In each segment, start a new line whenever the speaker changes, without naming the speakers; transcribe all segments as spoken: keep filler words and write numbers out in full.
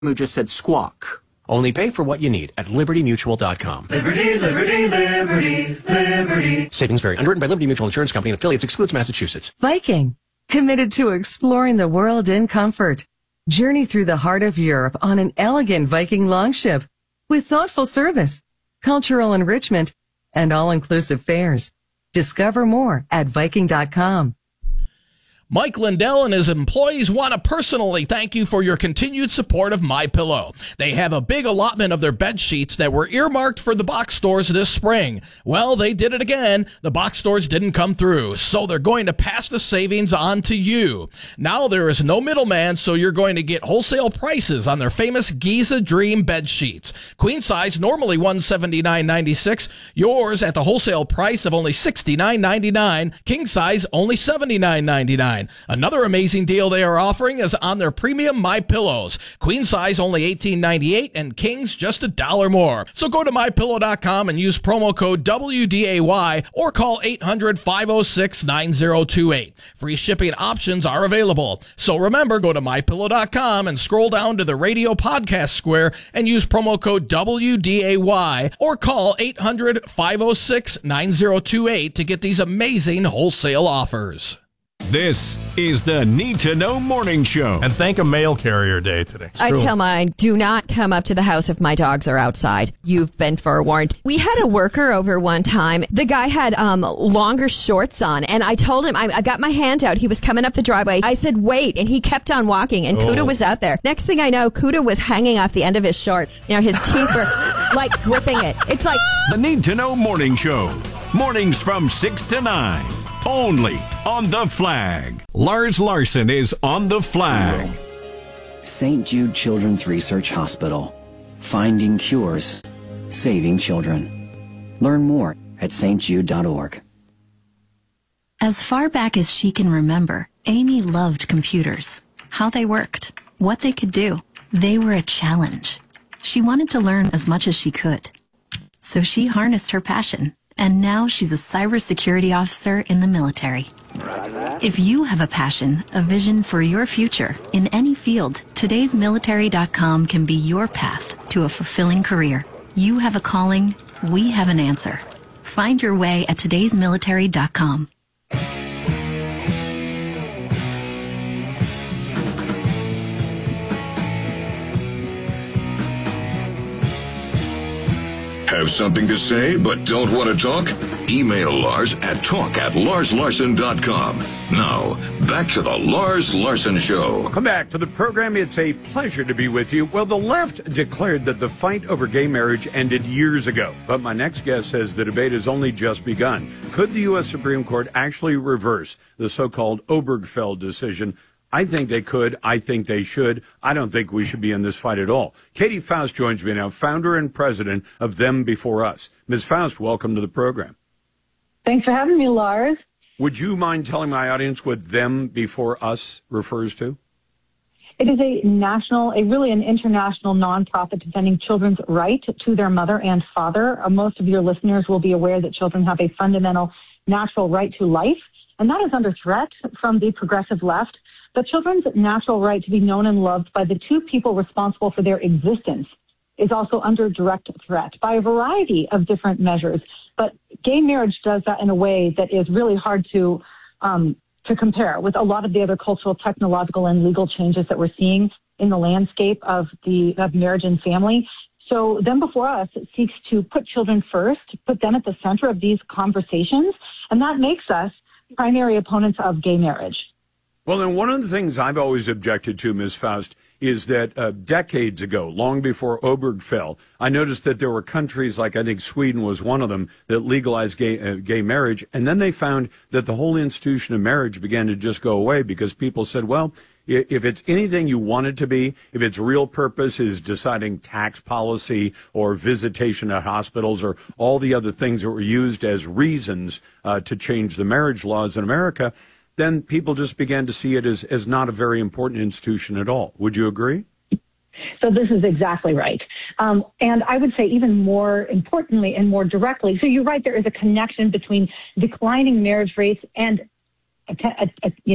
who just said squawk.
Only pay for what you need at liberty mutual dot com.
Liberty, liberty, liberty, liberty.
Savings vary. Underwritten by Liberty Mutual Insurance Company and affiliates. Excludes Massachusetts.
Viking, committed to exploring the world in comfort. Journey through the heart of Europe on an elegant Viking longship with thoughtful service, cultural enrichment, and all-inclusive fares. Discover more at viking dot com.
Mike Lindell and his employees want to personally thank you for your continued support of MyPillow. They have a big allotment of their bed sheets that were earmarked for the box stores this spring. Well, they did it again. The box stores didn't come through, so they're going to pass the savings on to you. Now there is no middleman, so you're going to get wholesale prices on their famous Giza Dream bed sheets. Queen size, normally one hundred seventy-nine ninety-six. Yours at the wholesale price of only sixty-nine ninety-nine. King size, only seventy-nine ninety-nine. Another amazing deal they are offering is on their premium My Pillows. Queen size only eighteen ninety-eight and kings just a dollar more. So go to my pillow dot com and use promo code W D A Y or call eight hundred, five oh six, nine oh two eight. Free shipping options are available. So remember, go to my pillow dot com and scroll down to the radio podcast square and use promo code W D A Y or call eight hundred, five oh six, nine oh two eight to get these amazing wholesale offers.
This is the Need to Know Morning Show.
And thank a mail carrier day today. It's
I
true.
tell mine, do not come up to the house if my dogs are outside. You've been forewarned. We had a worker over one time. The guy had um, longer shorts on, and I told him, I, I got my hand out. He was coming up the driveway. I said, wait, and he kept on walking, and oh. Kuda was out there. Next thing I know, Kuda was hanging off the end of his shorts. You know, his teeth were like gripping it. It's like...
The Need to Know Morning Show. Mornings from six to nine. Only on The Flag. Lars Larson is on The Flag.
Saint Jude Children's Research Hospital. Finding cures. Saving children. Learn more at s t jude dot org.
As far back as she can remember, Amy loved computers. How they worked. What they could do. They were a challenge. She wanted to learn as much as she could. So she harnessed her passion. And now she's a cybersecurity officer in the military. If you have a passion, a vision for your future in any field, todays military dot com can be your path to a fulfilling career. You have a calling, we have an answer. Find your way at todays military dot com.
Have something to say but don't want to talk? Email Lars at talk at lars larson dot com. Now, back to the Lars Larson Show.
Welcome back to the program. It's a pleasure to be with you. Well, the left declared that the fight over gay marriage ended years ago. But my next guest says the debate has only just begun. Could the U S Supreme Court actually reverse the so-called Obergefell decision? I think they could. I think they should. I don't think we should be in this fight at all. Katie Faust joins me now, founder and president of Them Before Us. Miz Faust, welcome to the program.
Thanks for having me, Lars.
Would you mind telling my audience what Them Before Us refers to?
It is a national, a really an international nonprofit defending children's right to their mother and father. Uh, most of your listeners will be aware that children have a fundamental natural right to life, and that is under threat from the progressive left. But children's natural right to be known and loved by the two people responsible for their existence is also under direct threat by a variety of different measures. But gay marriage does that in a way that is really hard to um, to compare with a lot of the other cultural, technological, and legal changes that we're seeing in the landscape of the of marriage and family. So Them Before Us seeks to put children first, put them at the center of these conversations, and that makes us primary opponents of gay marriage.
Well, and one of the things I've always objected to, Miz Faust, is that uh, decades ago, long before Obergefell, I noticed that there were countries like, I think Sweden was one of them, that legalized gay, uh, gay marriage. And then they found that the whole institution of marriage began to just go away because people said, well, if it's anything you want it to be, if its real purpose is deciding tax policy or visitation at hospitals or all the other things that were used as reasons uh, to change the marriage laws in America, then people just began to see it as, as not a very important institution at all. Would you agree?
So this is exactly right. Um, and I would say even more importantly and more directly, so you're right, there is a connection between declining marriage rates and, a, a, a, you know,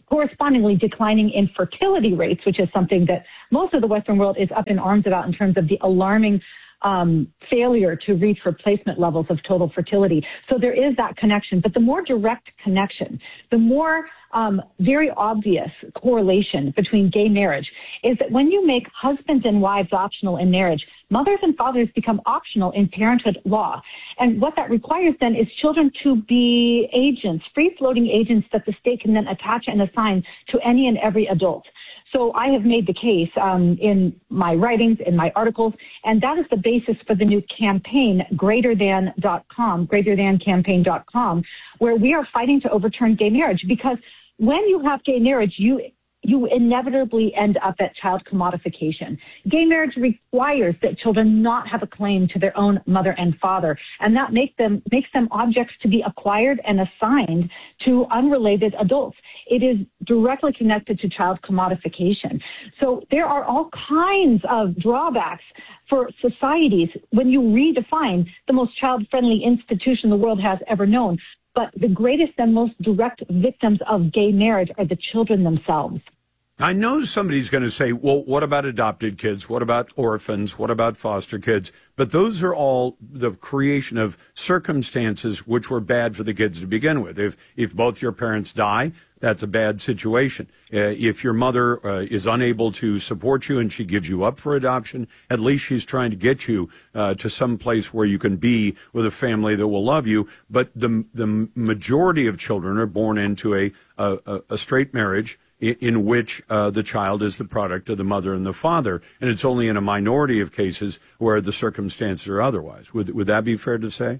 correspondingly declining infertility rates, which is something that most of the Western world is up in arms about in terms of the alarming um, failure to reach replacement levels of total fertility. So there is that connection. But the more direct connection, the more um, very obvious correlation between gay marriage is that when you make husbands and wives optional in marriage, mothers and fathers become optional in parenthood law. And what that requires then is children to be agents, free-floating agents that the state can then attach and assign to any and every adult. So I have made the case um, in my writings, in my articles, and that is the basis for the new campaign, greater than dot com, greater than campaign dot com, where we are fighting to overturn gay marriage. Because when you have gay marriage, you you inevitably end up at child commodification. Gay marriage requires that children not have a claim to their own mother and father, and that make them, makes them objects to be acquired and assigned to unrelated adults. It is directly connected to child commodification. So there are all kinds of drawbacks for societies when you redefine the most child-friendly institution the world has ever known. But the greatest and most direct victims of gay marriage are the children themselves.
I know somebody's going to say, well, what about adopted kids? What about orphans? What about foster kids? But those are all the creation of circumstances which were bad for the kids to begin with. If if both your parents die, that's a bad situation. Uh, if your mother uh, is unable to support you and she gives you up for adoption, at least she's trying to get you uh, to some place where you can be with a family that will love you. But the the majority of children are born into a a, a straight marriage in which uh, the child is the product of the mother and the father, and it's only in a minority of cases where the circumstances are otherwise. Would would that be fair to say?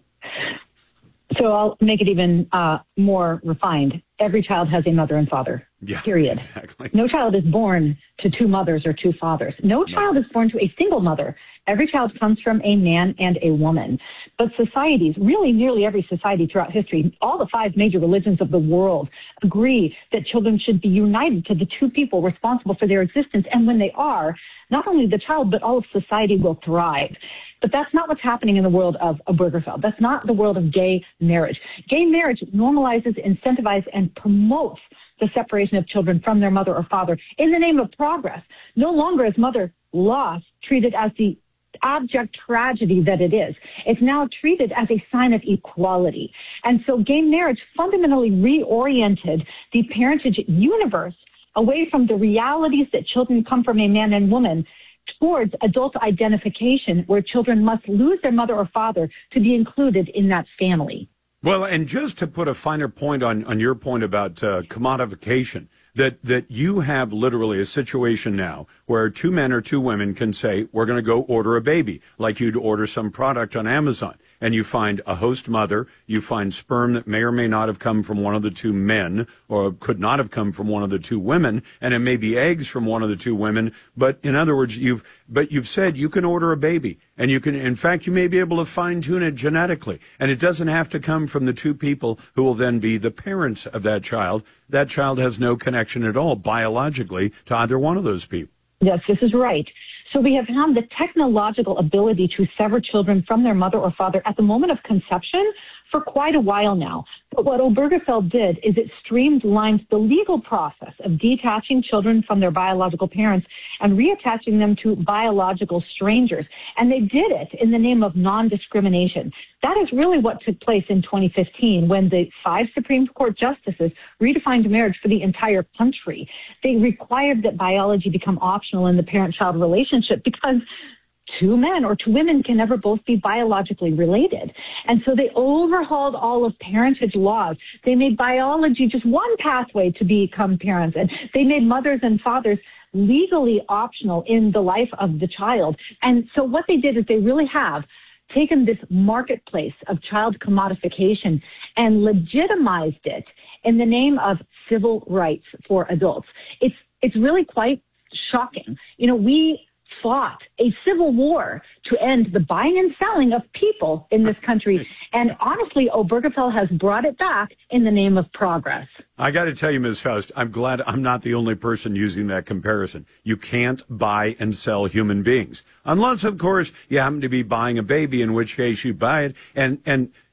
So I'll make it even uh, more refined. Every child has a mother and father,
yeah,
period.
Exactly.
No child is born to two mothers or two fathers. No child is born to a single mother. Every child comes from a man and a woman. But societies, really nearly every society throughout history, all the five major religions of the world agree that children should be united to the two people responsible for their existence. And when they are, not only the child, but all of society will thrive. But that's not what's happening in the world of Obergefell. That's not the world of gay marriage. Gay marriage normalizes, incentivizes, and promotes the separation of children from their mother or father in the name of progress. No longer is mother loss treated as the abject tragedy that it is. It's now treated as a sign of equality. And so gay marriage fundamentally reoriented the parentage universe away from the realities that children come from a man and woman towards adult identification, where children must lose their mother or father to be included in that family.
Well, and just to put a finer point on, on your point about uh, commodification, that, that you have literally a situation now where two men or two women can say, we're going to go order a baby, like you'd order some product on Amazon. And you find a host mother, you find sperm that may or may not have come from one of the two men, or could not have come from one of the two women, and it may be eggs from one of the two women. But in other words, you've but you've said you can order a baby, and you can, in fact, you may be able to fine tune it genetically, and it doesn't have to come from the two people who will then be the parents of that child. That child has no connection at all biologically to either one of those people.
Yes, this is right. So we have found the technological ability to sever children from their mother or father at the moment of conception for quite a while now. But what Obergefell did is it streamlined the legal process of detaching children from their biological parents and reattaching them to biological strangers. And they did it in the name of non-discrimination. That is really what took place in twenty fifteen when the five Supreme Court justices redefined marriage for the entire country. They required that biology become optional in the parent-child relationship because two men or two women can never both be biologically related. And so they overhauled all of parentage laws. They made biology just one pathway to become parents. And they made mothers and fathers legally optional in the life of the child. And so what they did is they really have taken this marketplace of child commodification and legitimized it in the name of civil rights for adults. It's, it's really quite shocking. You know, we fought a civil war to end the buying and selling of people in this country. And honestly, Obergefell has brought it back in the name of progress.
I got to tell you, Miz Faust, I'm glad I'm not the only person using that comparison. You can't buy and sell human beings. Unless, of course, you happen to be buying a baby, in which case you buy it. And, and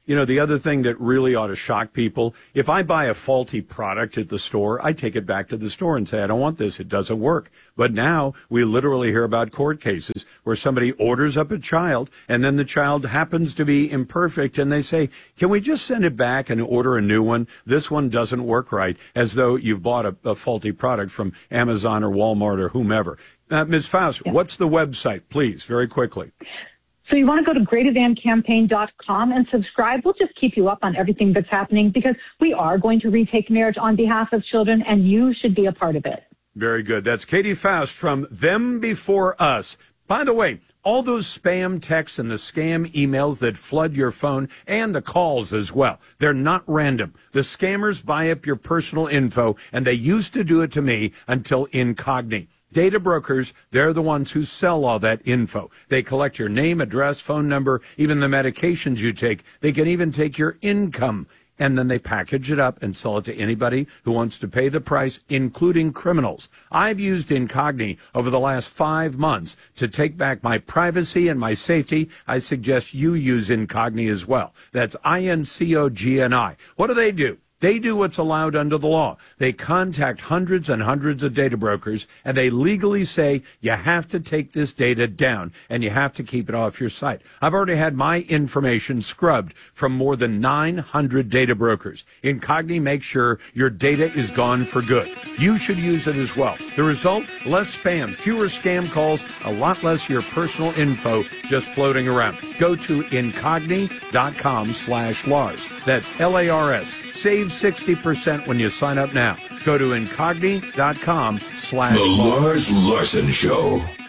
You know, the other thing that really ought to shock people, if I buy a faulty product at the store, I take it back to the store and say, I don't want this. It doesn't work. But now we literally hear about court cases where somebody orders up a child and then the child happens to be imperfect and they say, can we just send it back and order a new one? This one doesn't work right, as though you've bought a, a faulty product from Amazon or Walmart or whomever. Uh, Miz Faust, yeah. What's the website, please, very quickly?
So you want to go to greater than campaign dot com and subscribe. We'll just keep you up on everything that's happening because we are going to retake marriage on behalf of children, and you should be a part of it.
Very good. That's Katie Faust from Them Before Us. By the way, all those spam texts and the scam emails that flood your phone and the calls as well, they're not random. The scammers buy up your personal info, and they used to do it to me until Incogni. Data brokers, they're the ones who sell all that info. They collect your name, address, phone number, even the medications you take. They can even take your income. And then they package it up and sell it to anybody who wants to pay the price, including criminals. I've used Incogni over the last five months to take back my privacy and my safety. I suggest you use Incogni as well. That's I N C O G N I. What do they do? They do what's allowed under the law. They contact hundreds and hundreds of data brokers, and they legally say, you have to take this data down, and you have to keep it off your site. I've already had my information scrubbed from more than nine hundred data brokers. Incogni makes sure your data is gone for good. You should use it as well. The result? Less spam, fewer scam calls, a lot less your personal info just floating around. Go to incogni.com slash Lars. That's L A R S. Save sixty percent when you sign up now. Go to incogni.com slash
The Lars Larson Show.